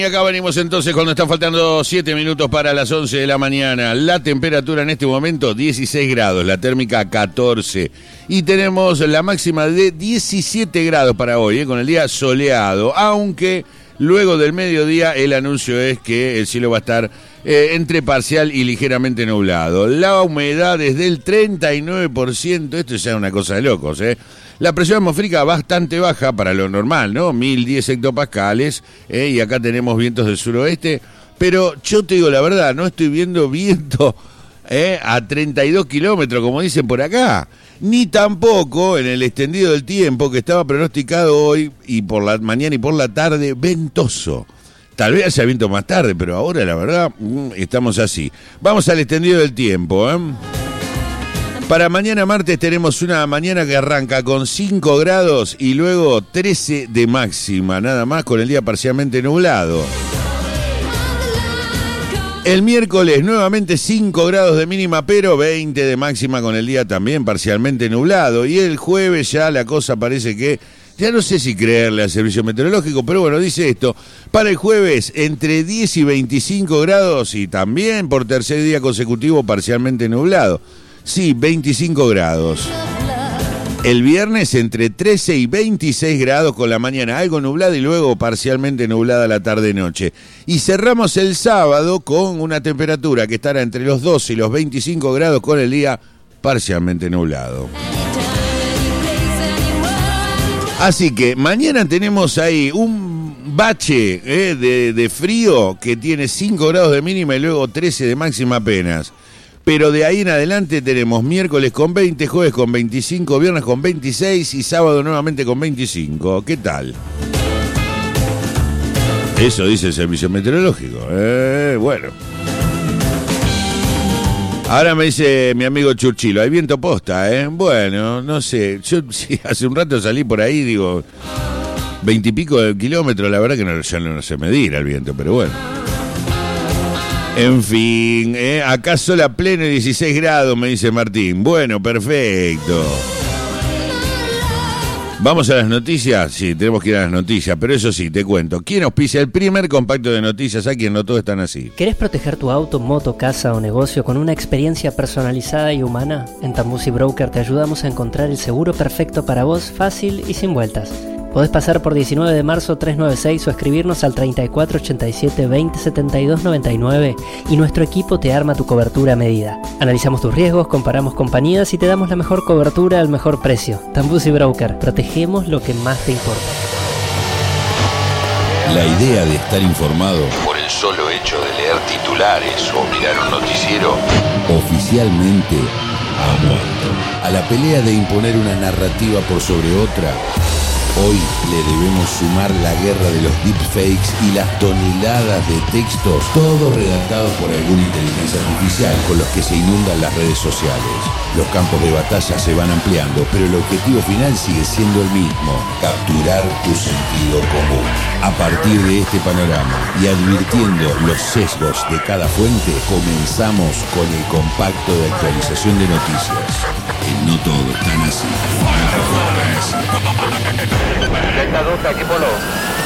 acá venimos entonces cuando están faltando 7 minutos para las 11 de la mañana. La temperatura en este momento 16 grados, la térmica 14. Y tenemos la máxima de 17 grados para hoy, con el día soleado. Aunque luego del mediodía el anuncio es que el cielo va a estar entre parcial y ligeramente nublado. La humedad es del 39%, esto es ya una cosa de locos, La presión atmosférica bastante baja para lo normal, ¿no? 1010 hectopascales, y acá tenemos vientos del suroeste, pero yo te digo la verdad, no estoy viendo viento a 32 kilómetros, como dicen por acá, ni tampoco en el extendido del tiempo que estaba pronosticado hoy y por la mañana y por la tarde, ventoso. Tal vez haya viento más tarde, pero ahora la verdad estamos así. Vamos al extendido del tiempo, Para mañana martes tenemos una mañana que arranca con 5 grados y luego 13 de máxima, nada más, con el día parcialmente nublado. El miércoles nuevamente 5 grados de mínima, pero 20 de máxima con el día también parcialmente nublado. Y el jueves ya la cosa parece que, ya no sé si creerle al servicio meteorológico, pero bueno, dice esto. Para el jueves entre 10 y 25 grados y también por tercer día consecutivo parcialmente nublado. Sí, 25 grados. El viernes entre 13 y 26 grados con la mañana algo nublada y luego parcialmente nublada la tarde-noche. Y cerramos el sábado con una temperatura que estará entre los 12 y los 25 grados con el día parcialmente nublado. Así que mañana tenemos ahí un bache de frío que tiene 5 grados de mínima y luego 13 de máxima apenas. Pero de ahí en adelante tenemos miércoles con 20, jueves con 25, viernes con 26 y sábado nuevamente con 25. ¿Qué tal? Eso dice el servicio meteorológico. Bueno. Ahora me dice mi amigo Churchilo, hay viento posta, Bueno, no sé. Yo sí, hace un rato salí por ahí, digo, 20 y pico de kilómetros, la verdad que ya no sé medir el viento, pero bueno. En fin, acá sol a pleno 16 grados, me dice Martín. Bueno, perfecto. ¿Vamos a las noticias? Sí, tenemos que ir a las noticias, pero eso sí, te cuento. ¿Quién auspicia el primer compacto de noticias? A quien no todos están así. ¿Querés proteger tu auto, moto, casa o negocio con una experiencia personalizada y humana? En Tambusi Broker te ayudamos a encontrar el seguro perfecto para vos, fácil y sin vueltas. Podés pasar por 19 de marzo 396 o escribirnos al 3487 20 72 99 y nuestro equipo te arma tu cobertura a medida. Analizamos tus riesgos, comparamos compañías y te damos la mejor cobertura al mejor precio. Tambusi Broker, protegemos lo que más te importa. La idea de estar informado por el solo hecho de leer titulares o mirar un noticiero oficialmente ha muerto. A la pelea de imponer una narrativa por sobre otra, hoy le debemos sumar la guerra de los deepfakes y las toneladas de textos, todos redactados por alguna inteligencia artificial, con los que se inundan las redes sociales. Los campos de batalla se van ampliando, pero el objetivo final sigue siendo el mismo: capturar tu sentido común. A partir de este panorama y advirtiendo los sesgos de cada fuente, comenzamos con el compacto de actualización de noticias. No todo es tan así. Delta 2, equipo 2.